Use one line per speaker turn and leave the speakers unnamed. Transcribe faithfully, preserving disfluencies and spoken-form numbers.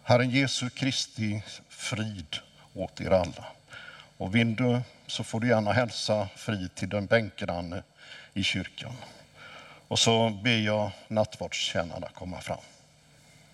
Herren Jesu Kristi frid åt er alla. Och vill du så får du gärna hälsa frid till den bänkgranne i kyrkan. Och så ber jag nattvardstjänarna komma fram.